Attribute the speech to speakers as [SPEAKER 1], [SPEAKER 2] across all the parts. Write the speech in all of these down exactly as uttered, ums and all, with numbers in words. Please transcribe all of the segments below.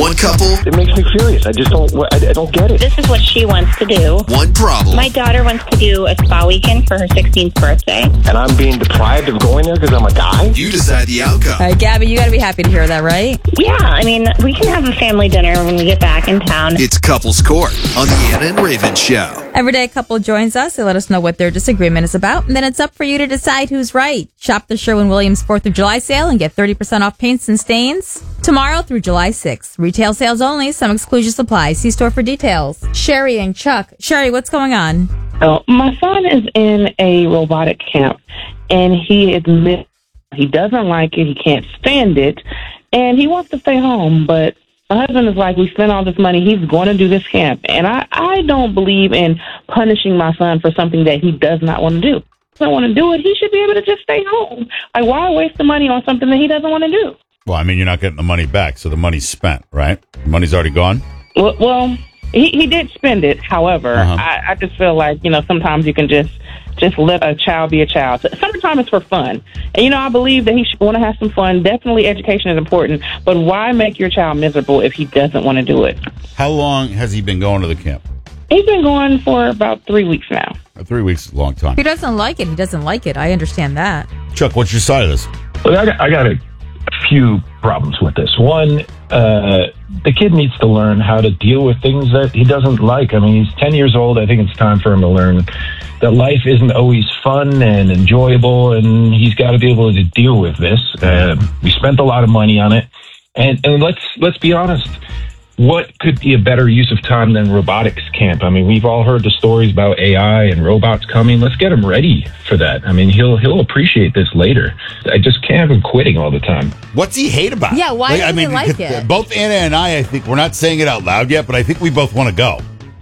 [SPEAKER 1] One couple.
[SPEAKER 2] It makes me furious. I just don't, I, I don't get it.
[SPEAKER 3] This is what she wants to do.
[SPEAKER 1] One problem.
[SPEAKER 3] My daughter wants to do a spa weekend for her sixteenth birthday.
[SPEAKER 2] And I'm being deprived of going there because I'm a guy?
[SPEAKER 1] You decide the outcome.
[SPEAKER 4] All right, Gabby, you got to be happy to hear that, right?
[SPEAKER 3] Yeah, I mean, we can have a family dinner when we get back in town.
[SPEAKER 1] It's Couples Court on the Anna and Raven Show.
[SPEAKER 4] Every day a couple joins us. They let us know what their disagreement is about, and then it's up for you to decide who's right. Shop the Sherwin-Williams fourth of July sale and get thirty percent off paints and stains tomorrow through July sixth. Retail sales only. Some exclusions apply. See store for details. Sherry and Chuck. Sherry, what's going on?
[SPEAKER 5] Oh, my son is in a robotic camp, and he admits he doesn't like it, he can't stand it, and he wants to stay home, but my husband is like, we spent all this money, he's going to do this camp, and I, I don't believe in punishing my son for something that he does not want to do. If he doesn't want to do it, he should be able to just stay home. Like, why waste the money on something that he doesn't want to do?
[SPEAKER 6] Well, I mean, you're not getting the money back, so the money's spent, right? The money's already gone?
[SPEAKER 5] Well, well he, he did spend it. However,
[SPEAKER 6] Uh-huh.
[SPEAKER 5] I, I just feel like, you know, sometimes you can just just let a child be a child. Sometimes it's for fun. And, you know, I believe that he should want to have some fun. Definitely education is important. But why make your child miserable if he doesn't want to do it?
[SPEAKER 6] How long has he been going to the camp?
[SPEAKER 5] He's been going for about three weeks now.
[SPEAKER 6] Uh, Three weeks is a long time.
[SPEAKER 4] If he doesn't like it, he doesn't like it. I understand that.
[SPEAKER 6] Chuck, what's your side of this?
[SPEAKER 7] Look, I got, I got a few problems with this. One, uh, the kid needs to learn how to deal with things that he doesn't like. I mean, he's ten years old. I think it's time for him to learn that life isn't always fun and enjoyable, and he's got to be able to deal with this. Uh, we spent a lot of money on it, and, and let's let's be honest. What could be a better use of time than robotics camp? I mean, we've all heard the stories about A I and robots coming. Let's get him ready for that. I mean, he'll he'll appreciate this later. I just can't have him quitting all the time.
[SPEAKER 6] What's he hate about it?
[SPEAKER 4] Yeah, why doesn't he like it?
[SPEAKER 6] Both Anna and I, I think, we're not saying it out loud yet, but I think we both want to go.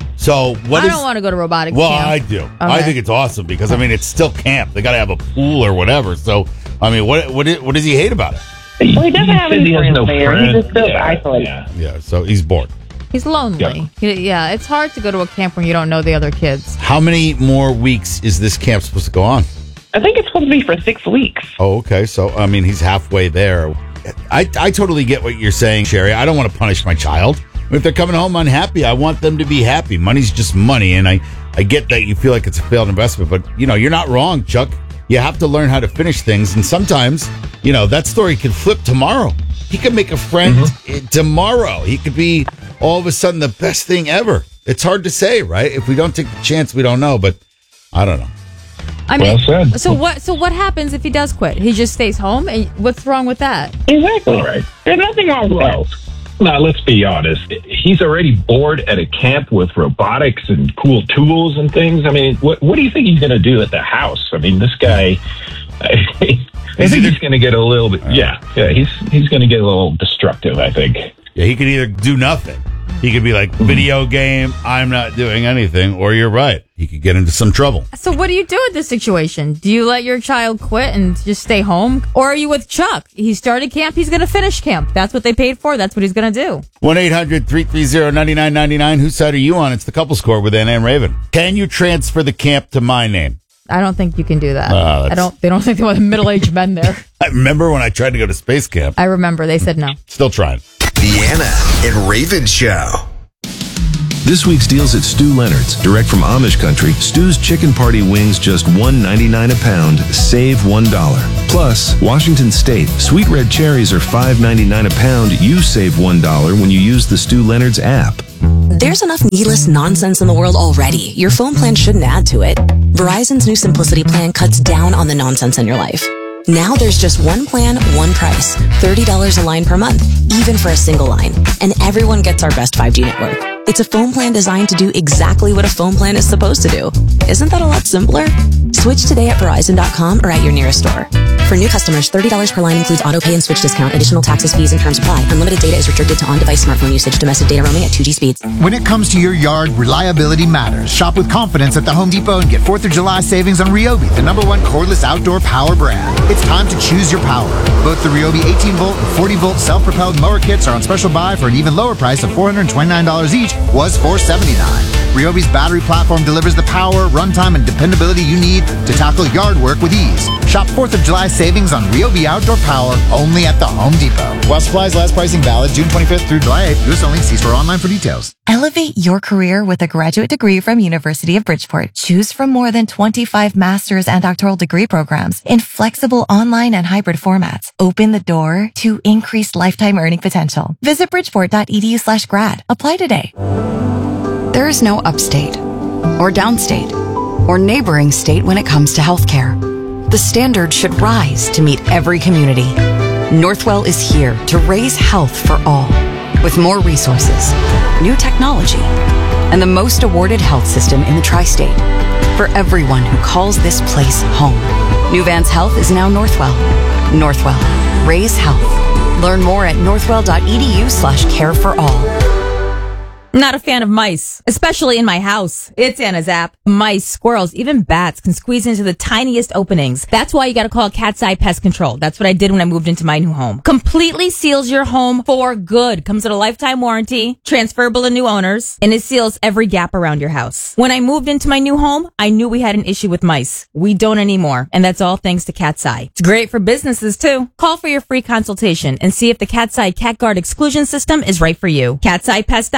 [SPEAKER 6] So what
[SPEAKER 4] I
[SPEAKER 6] is...
[SPEAKER 4] don't want to go to robotics
[SPEAKER 6] Well,
[SPEAKER 4] camp.
[SPEAKER 6] I do.
[SPEAKER 4] Okay.
[SPEAKER 6] I think it's awesome because, I mean, it's still camp. They got to have a pool or whatever. So, I mean, what what is, what does he hate about it?
[SPEAKER 5] Well, he doesn't have
[SPEAKER 7] says
[SPEAKER 5] any
[SPEAKER 7] he has
[SPEAKER 5] friends
[SPEAKER 7] no
[SPEAKER 5] there.
[SPEAKER 7] friends.
[SPEAKER 5] He just feels
[SPEAKER 7] Yeah,
[SPEAKER 5] isolated.
[SPEAKER 7] yeah.
[SPEAKER 6] Yeah, so he's bored.
[SPEAKER 4] He's lonely. He- Yeah, it's hard to go to a camp when you don't know the other kids.
[SPEAKER 6] How many more weeks is this camp supposed to go on?
[SPEAKER 5] I think it's supposed to be for six weeks.
[SPEAKER 6] Oh, okay. So, I mean, he's halfway there. I, I totally get what you're saying, Sherry. I don't want to punish my child. If they're coming home unhappy, I want them to be happy. Money's just money, and I, I get that you feel like it's a failed investment, but, you know, you're not wrong, Chuck. You have to learn how to finish things, and sometimes, you know, that story could flip tomorrow. He could make a friend mm-hmm. tomorrow. He could be all of a sudden the best thing ever. It's hard to say, right? If we don't take the chance, we don't know, but I don't know.
[SPEAKER 4] I mean,
[SPEAKER 7] Well said.
[SPEAKER 4] so what? So what happens if he does quit? He just stays home, and what's wrong with that?
[SPEAKER 5] Exactly.
[SPEAKER 7] All right.
[SPEAKER 5] There's nothing wrong with
[SPEAKER 7] Well,
[SPEAKER 5] that.
[SPEAKER 7] now, let's be honest. He's already bored at a camp with robotics and cool tools and things. I mean, what, what do you think he's going to do at the house? I mean, this guy, I think he's going to get a little bit, yeah, yeah, he's he's going to get a little destructive, I think.
[SPEAKER 6] Yeah, he could either do nothing. He could be like, video game, I'm not doing anything, or you're right. He could get into some trouble.
[SPEAKER 4] So what do you do with this situation? Do you let your child quit and just stay home? Or are you with Chuck? He started camp, he's going to finish camp. That's what they paid for. That's what he's going to do.
[SPEAKER 6] one eight hundred three three zero nine nine nine nine. Whose side are you on? It's the Couples Court with Anna and Raven. Can you transfer the camp to my name?
[SPEAKER 4] I don't think you can do that.
[SPEAKER 6] Uh, that's-
[SPEAKER 4] I don't. They don't think they want middle-aged men there.
[SPEAKER 6] I remember when I tried to go to space camp.
[SPEAKER 4] I remember they said no.
[SPEAKER 6] Still trying.
[SPEAKER 1] The Anna and Raven Show.
[SPEAKER 8] This week's deals at Stu Leonard's. Direct from Amish country, Stu's Chicken Party Wings just one ninety-nine a pound. Save one dollar. Plus, Washington State. Sweet red cherries are five ninety-nine a pound. You save one dollar when you use the Stu Leonard's app.
[SPEAKER 9] There's enough needless nonsense in the world already. Your phone plan shouldn't add to it. Verizon's new Simplicity plan cuts down on the nonsense in your life. Now there's just one plan, one price. thirty dollars a line per month, even for a single line. And everyone gets our best five G network. It's a phone plan designed to do exactly what a phone plan is supposed to do. Isn't that a lot simpler? Switch today at Verizon dot com or at your nearest store. For new customers, thirty dollars per line includes auto pay and switch discount. Additional taxes, fees, and terms apply. Unlimited data is restricted to on-device smartphone usage. Domestic data roaming at two G speeds.
[SPEAKER 10] When it comes to your yard, reliability matters. Shop with confidence at the Home Depot and get fourth of July savings on Ryobi, the number one cordless outdoor power brand. It's time to choose your power. Both the Ryobi eighteen volt and forty volt self-propelled mower kits are on special buy for an even lower price of four hundred twenty-nine dollars each was four hundred seventy-nine dollars. Ryobi's battery platform delivers the power, runtime, and dependability you need to tackle yard work with ease. Shop fourth of July savings on Ryobi Outdoor Power only at the Home Depot. While supplies last, pricing valid June twenty-fifth through July eighth. U S only. See store online for details.
[SPEAKER 11] Elevate your career with a graduate degree from University of Bridgeport. Choose from more than twenty-five master's and doctoral degree programs in flexible online and hybrid formats. Open the door to increased lifetime earning potential. Visit bridgeport.edu slash grad. Apply today.
[SPEAKER 12] There is no upstate or downstate or neighboring state when it comes to healthcare. The standard should rise to meet every community. Northwell is here to raise health for all, with more resources, new technology, and the most awarded health system in the tri-state for everyone who calls this place home. New Vance Health is now Northwell. Northwell. Raise health. Learn more at northwell.edu slash care for all.
[SPEAKER 4] Not a fan of mice, especially in my house. It's Anna's app. Mice, squirrels, even bats can squeeze into the tiniest openings. That's why you gotta call Cat's Eye Pest Control. That's what I did when I moved into my new home. Completely seals your home for good. Comes with a lifetime warranty, transferable to new owners, and it seals every gap around your house. When I moved into my new home, I knew we had an issue with mice. We don't anymore, and that's all thanks to Cat's Eye. It's great for businesses too. Call for your free consultation and see if the Cat's Eye Cat Guard exclusion system is right for you. Cat's Eye Pest